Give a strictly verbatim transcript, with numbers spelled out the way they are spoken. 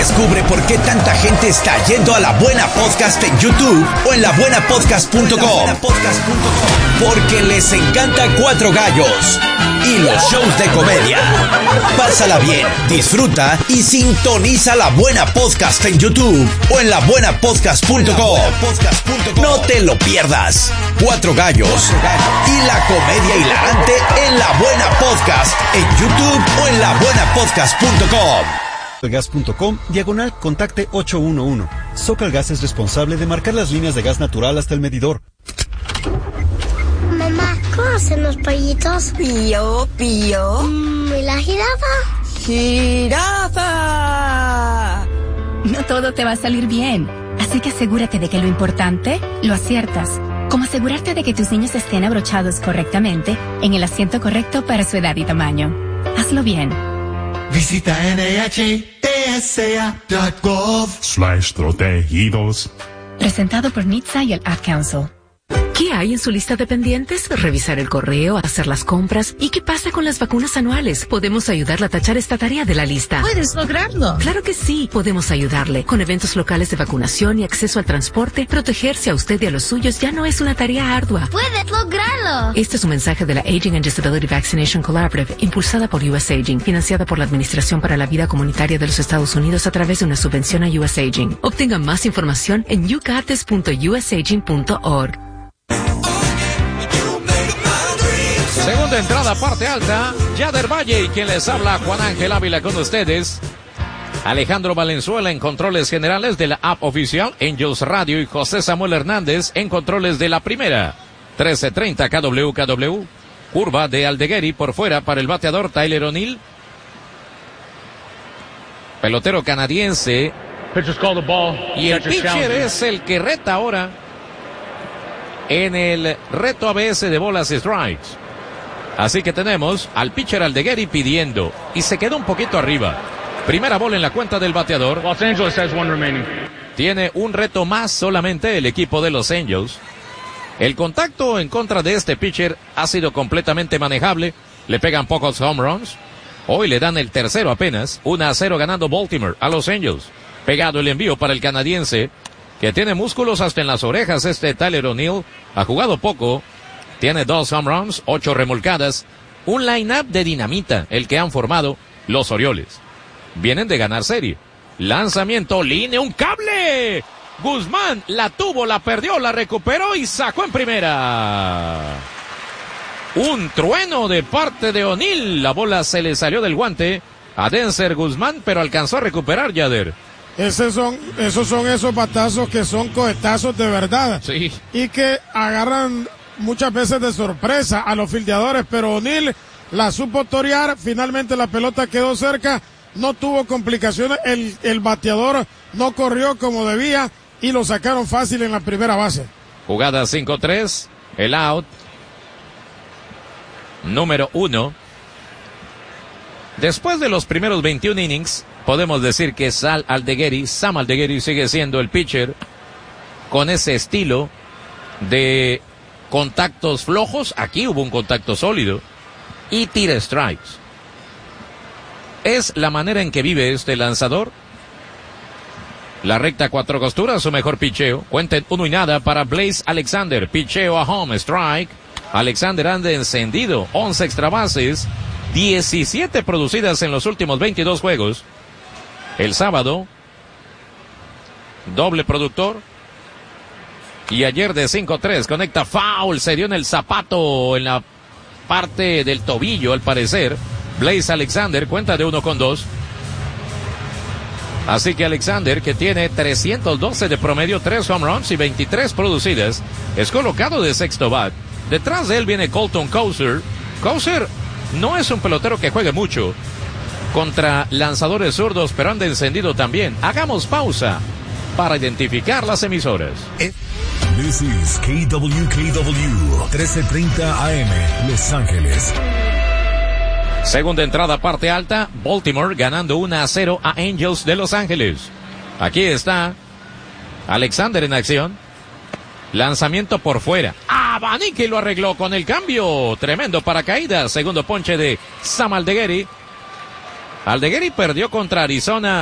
Descubre por qué tanta gente está yendo a La Buena Podcast en YouTube o en la buena podcast punto com. Porque les encanta Cuatro Gallos y los shows de comedia. Pásala bien, disfruta y sintoniza La Buena Podcast en YouTube o en la buena podcast punto com. No te lo pierdas. Cuatro Gallos y la comedia hilarante en La Buena Podcast en YouTube o en la buena podcast punto com. Gas punto com, diagonal, contacte ocho uno uno. Socalgas es responsable de marcar las líneas de gas natural hasta el medidor. Mamá, ¿cómo hacen los pollitos? Pío, pío. Mm, ¿Y la jirafa? ¡Jirafa! No todo te va a salir bien, así que asegúrate de que lo importante lo aciertas. Como asegurarte de que tus niños estén abrochados correctamente en el asiento correcto para su edad y tamaño. Hazlo bien. Visita N H T S A punto gov slash protegidos. Presentado por N H T S A y el Ad Council. ¿Qué hay en su lista de pendientes? Revisar el correo, hacer las compras. ¿Y qué pasa con las vacunas anuales? Podemos ayudarle a tachar esta tarea de la lista. ¿Puedes lograrlo? Claro que sí, podemos ayudarle. Con eventos locales de vacunación y acceso al transporte, protegerse a usted y a los suyos ya no es una tarea ardua. ¡Puedes lograrlo! Este es un mensaje de la Aging and Disability Vaccination Collaborative, impulsada por U S Aging, financiada por la Administración para la Vida Comunitaria de los Estados Unidos a través de una subvención a U S Aging. Obtenga más información en you got this punto u s aging punto org. Segunda entrada, parte alta, Yader Valle y quien les habla, Juan Ángel Ávila con ustedes. Alejandro Valenzuela en controles generales de la app oficial Angels Radio y José Samuel Hernández en controles de la primera. trece treinta K W K W. Curva de Aldegueri por fuera para el bateador Tyler O'Neill. Pelotero canadiense. Y el pitcher es el que reta ahora en el reto A B S de bolas y strikes. Así que tenemos al pitcher Aldegueri pidiendo y se queda un poquito arriba. Primera bola en la cuenta del bateador. Los Angeles has one remaining. Tiene un reto más solamente el equipo de Los Angels. El contacto en contra de este pitcher ha sido completamente manejable. Le pegan pocos home runs. Hoy le dan el tercero apenas. uno a cero ganando Baltimore a Los Angels. Pegado el envío para el canadiense, que tiene músculos hasta en las orejas. Este Tyler O'Neill ha jugado poco. Tiene dos home runs, ocho remolcadas. Un line-up de dinamita, el que han formado los Orioles. Vienen de ganar serie. Lanzamiento, línea, un cable. Guzmán la tuvo, la perdió, la recuperó y sacó en primera. Un trueno de parte de O'Neill. La bola se le salió del guante a Denzer Guzmán, pero alcanzó a recuperar Yader. Esos son, esos son esos batazos que son cohetazos de verdad. Sí. Y que agarran muchas veces de sorpresa a los fildeadores, pero O'Neill la supo torear, finalmente la pelota quedó cerca, no tuvo complicaciones, el, el bateador no corrió como debía y lo sacaron fácil en la primera base. Jugada cinco tres, el out número uno. Después de los primeros veintiún innings, podemos decir que Sal Aldegueri, Sam Aldegueri sigue siendo el pitcher con ese estilo de contactos flojos. Aquí hubo un contacto sólido y tira strikes. Es la manera en que vive este lanzador. La recta cuatro costuras, su mejor picheo. Cuenten uno y nada para Blaze Alexander. Picheo a home, strike. Alexander anda encendido. once extra bases. diecisiete producidas en los últimos veintidós juegos. El sábado, doble productor. Y ayer de cinco tres, conecta foul, se dio en el zapato, en la parte del tobillo al parecer. Blaze Alexander cuenta de uno con dos. Así que Alexander, que tiene trescientos doce de promedio, tres home runs y veintitrés producidas, es colocado de sexto bat. Detrás de él viene Colton Cowser. Cowser no es un pelotero que juegue mucho contra lanzadores zurdos, pero anda encendido también. Hagamos pausa para identificar las emisoras. This is K W K W, trece treinta A M, Los Ángeles. Segunda entrada, parte alta, Baltimore ganando uno a cero a Angels de Los Ángeles. Aquí está Alexander en acción. Lanzamiento por fuera. Abanique lo arregló con el cambio. Tremendo paracaídas. Segundo ponche de Sam Aldegueri. Aldegueri perdió contra Arizona